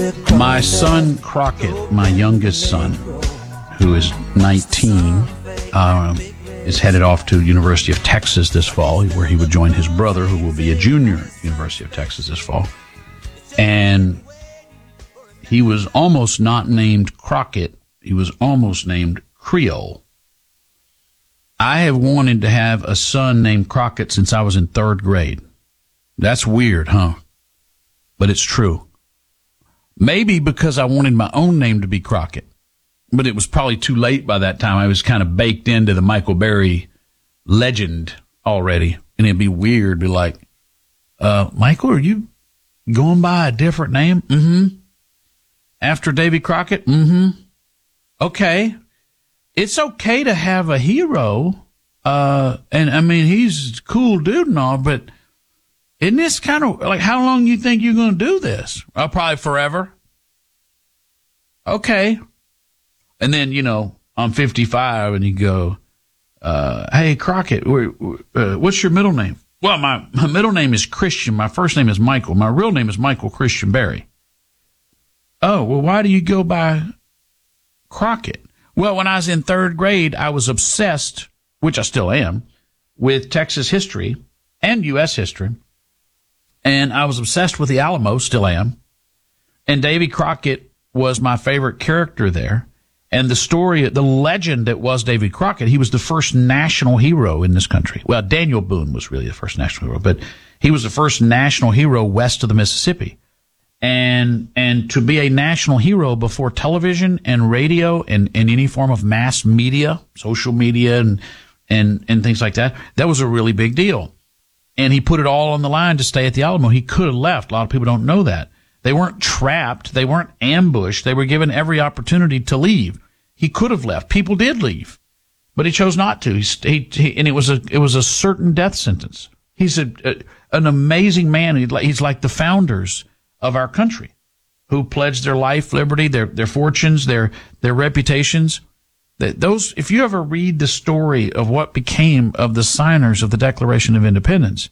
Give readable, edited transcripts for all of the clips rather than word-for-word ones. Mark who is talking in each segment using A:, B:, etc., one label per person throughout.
A: My son Crockett, my youngest son, who is 19, is headed off to University of Texas this fall, where he would join his brother, who will be a junior at University of Texas this fall. And he was almost not named Crockett. He was almost named Creole. I have wanted to have a son named Crockett since I was in 3rd grade. That's weird, huh? But it's true. Maybe because I wanted my own name to be Crockett. But it was probably too late by that time. I was kind of baked into the Michael Berry legend already. And it'd be weird to be like, Michael, are you going by a different name? Mm-hmm. After Davy Crockett? Mm-hmm. Okay. It's okay to have a hero. And I mean, he's a cool dude and all, but isn't this kind of like, how long you think you're going to do this? Probably forever. Okay. And then, you know, I'm 55 and you go, hey, Crockett, what's your middle name? Well, my middle name is Christian. My first name is Michael. My real name is Michael Christian Berry. Oh, well, why do you go by Crockett? Well, when I was in 3rd grade, I was obsessed, which I still am, with Texas history and U.S. history. And I was obsessed with the Alamo, still am. And Davy Crockett was my favorite character there. And the story, the legend that was Davy Crockett, he was the first national hero in this country. Well, Daniel Boone was really the first national hero, but he was the first national hero west of the Mississippi. And to be a national hero before television and radio and any form of mass media, social media and things like that, that was a really big deal. And he put it all on the line to stay at the Alamo. He could have left. A lot of people don't know that. They weren't trapped. They weren't ambushed. They were given every opportunity to leave. He could have left. People did leave, but he chose not to. And it was a certain death sentence. He's an amazing man. He's like the founders of our country, who pledged their life, liberty, their fortunes, their reputations. Those, if you ever read the story of what became of the signers of the Declaration of Independence,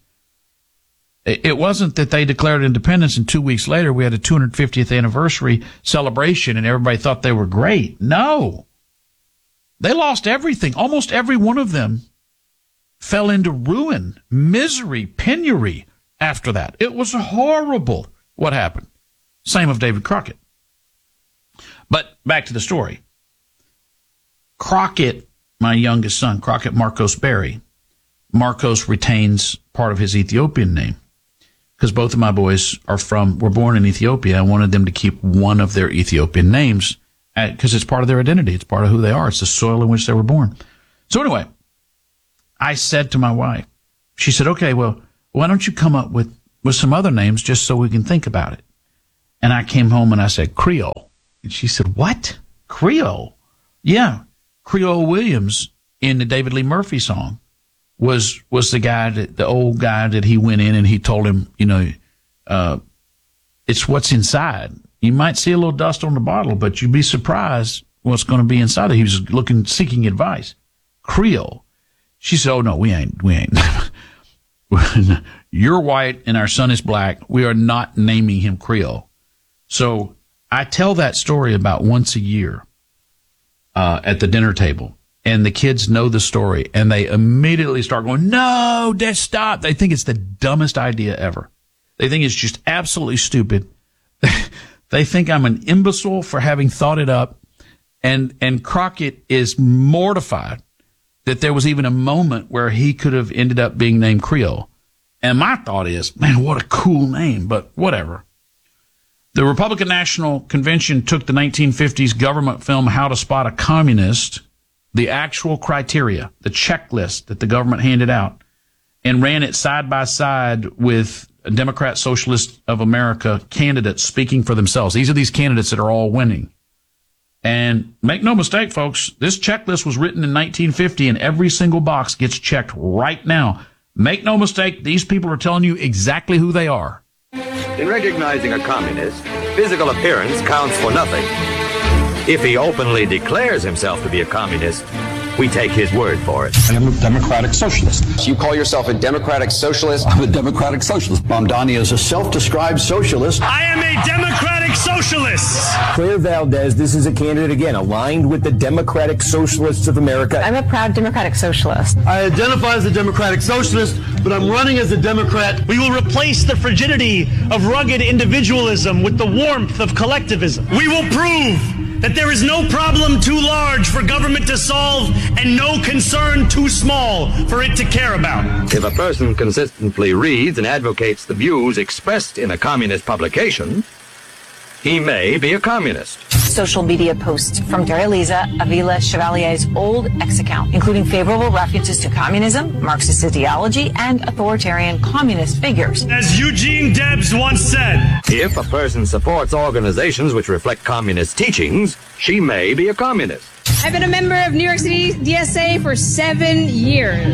A: it wasn't that they declared independence and 2 weeks later we had a 250th anniversary celebration and everybody thought they were great. No. They lost everything. Almost every one of them fell into ruin, misery, penury after that. It was horrible what happened. Same of David Crockett. But back to the story. Crockett, my youngest son, Crockett Marcos Berry, Marcos retains part of his Ethiopian name. Because both of my boys were born in Ethiopia. I wanted them to keep one of their Ethiopian names because it's part of their identity. It's part of who they are. It's the soil in which they were born. So anyway, I said to my wife, she said, okay, well, why don't you come up with some other names just so we can think about it? And I came home and I said, Creole. And she said, what? Creole? Yeah. Creole Williams in the David Lee Murphy song was the guy the old guy that he went in and he told him, you know, it's what's inside. You might see a little dust on the bottle, but you'd be surprised what's going to be inside it. He was seeking advice. Creole. She said, oh no, we ain't. You're white and our son is black. We are not naming him Creole. So I tell that story about once a year, at the dinner table. And the kids know the story, and they immediately start going, no, Dad, stop. They think it's the dumbest idea ever. They think it's just absolutely stupid. They think I'm an imbecile for having thought it up. And Crockett is mortified that there was even a moment where he could have ended up being named Creole. And my thought is, man, what a cool name, but whatever. The Republican National Convention took the 1950s government film How to Spot a Communist, the actual criteria, the checklist that the government handed out, and ran it side by side with Democrat Socialist of America candidates speaking for themselves. These are these candidates that are all winning. And make no mistake, folks, this checklist was written in 1950 and every single box gets checked right now. Make no mistake, these people are telling you exactly who they are.
B: In recognizing a communist, physical appearance counts for nothing. If he openly declares himself to be a communist, we take his word for it.
C: I am a democratic socialist.
D: You call yourself a democratic socialist?
C: I'm a democratic socialist.
D: Mamdani is a self-described socialist.
E: I am a democratic socialist.
D: socialists.
E: Claire Valdez, this is a candidate, again, aligned with the Democratic Socialists of America.
F: I'm a proud Democratic Socialist.
G: I identify as a Democratic Socialist, but I'm running as a Democrat.
D: We will replace the frigidity of rugged individualism with the warmth of collectivism. We will prove that there is no problem too large for government to solve and no concern too small for it to care about.
B: If a person consistently reads and advocates the views expressed in a communist publication, he may be a communist.
F: Social media posts from Darya-Liza Avila Chevalier's old X account, including favorable references to communism, Marxist ideology, and authoritarian communist figures.
D: As Eugene Debs once said,
B: If a person supports organizations which reflect communist teachings, she may be a communist.
H: I've been a member of New York City DSA for 7 years.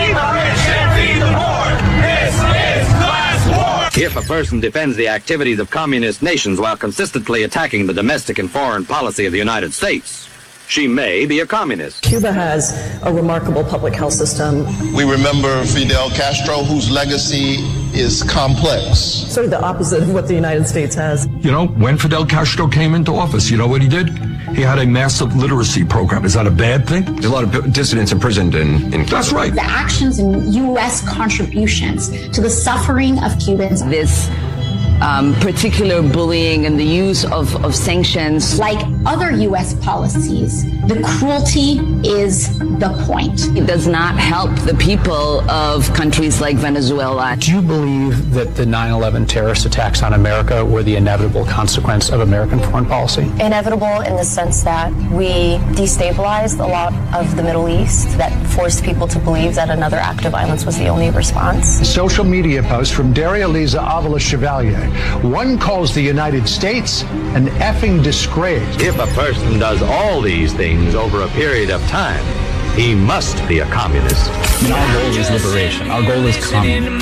B: If a person defends the activities of communist nations while consistently attacking the domestic and foreign policy of the United States, she may be a communist.
I: Cuba has a remarkable public health system.
J: We remember Fidel Castro, whose legacy is complex.
I: Sort of the opposite of what the United States has.
C: You know, when Fidel Castro came into office, you know what he did? He had a massive literacy program. Is that a bad thing?
K: There's a lot of dissidents imprisoned in
C: That's right.
L: The actions and U.S. contributions to the suffering of Cubans.
M: This particular bullying and the use of sanctions.
L: Like other U.S. policies, the cruelty is the point.
M: It does not help the people of countries like Venezuela.
N: Do you believe that the 9/11 terrorist attacks on America were the inevitable consequence of American foreign policy?
O: Inevitable in the sense that we destabilized a lot of the Middle East, that forced people to believe that another act of violence was the only response.
P: Social media post from Darya-Liza Avila Chevalier. One calls the United States an effing disgrace.
B: If a person does all these things over a period of time, he must be a communist.
Q: Our goal is liberation. Our goal is communism.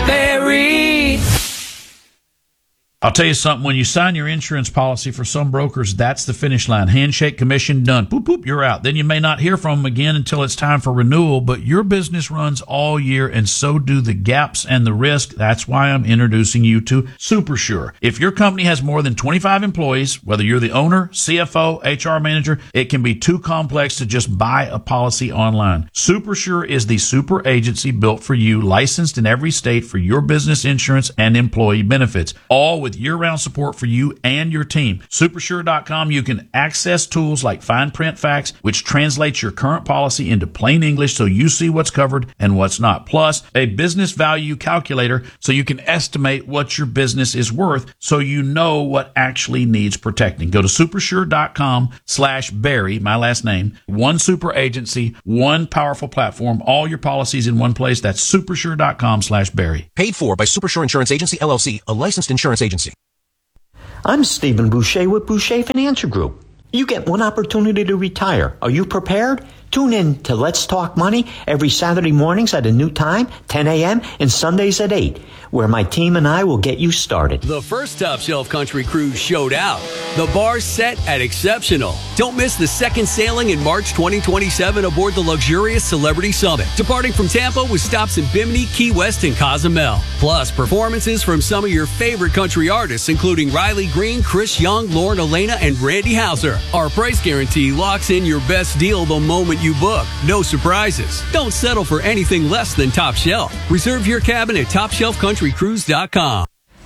A: I'll tell you something. When you sign your insurance policy for some brokers, that's the finish line. Handshake, commission, done. Boop, boop, you're out. Then you may not hear from them again until it's time for renewal, but your business runs all year, and so do the gaps and the risk. That's why I'm introducing you to SuperSure. If your company has more than 25 employees, whether you're the owner, CFO, HR manager, it can be too complex to just buy a policy online. SuperSure is the super agency built for you, licensed in every state for your business insurance and employee benefits, all with year-round support for you and your team. Supersure.com, you can access tools like fine print facts, which translates your current policy into plain English so you see what's covered and what's not. Plus, a business value calculator so you can estimate what your business is worth so you know what actually needs protecting. Go to supersure.com/Barry, my last name. One super agency, one powerful platform, all your policies in one place. That's supersure.com/Barry.
R: Paid for by Supersure Insurance Agency, LLC, a licensed insurance agency.
S: I'm Stephen Boucher with Boucher Financial Group. You get one opportunity to retire. Are you prepared? Tune in to Let's Talk Money every Saturday mornings at a new time, 10 a.m., and Sundays at 8, where my team and I will get you started.
T: The first Top Shelf Country Cruise showed out. The bar's set at exceptional. Don't miss the second sailing in March 2027 aboard the luxurious Celebrity Summit, departing from Tampa with stops in Bimini, Key West, and Cozumel. Plus, performances from some of your favorite country artists, including Riley Green, Chris Young, Lauren Elena, and Randy Houser. Our price guarantee locks in your best deal the moment you book. No surprises. Don't settle for anything less than Top Shelf. Reserve your cabin at TopShelfCountryCruise.com.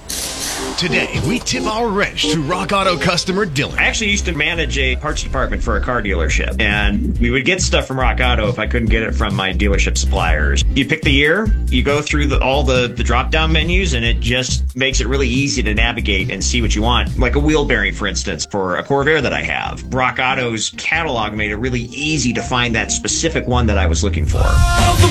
U: Today, we tip our wrench to Rock Auto customer Dylan.
V: I actually used to manage a parts department for a car dealership, and we would get stuff from Rock Auto if I couldn't get it from my dealership suppliers. You pick the year, you go through all the drop-down menus, and it just makes it really easy to navigate and see what you want. Like a wheel bearing, for instance, for a Corvair that I have. Rock Auto's catalog made it really easy to find that specific one that I was looking for.